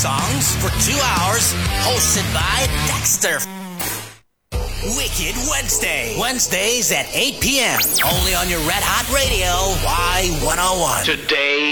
songs for 2 hours, hosted by Dexter. Wicked Wednesday. Wednesdays at 8 p.m. Only on your Red Hot Radio, Y101. Today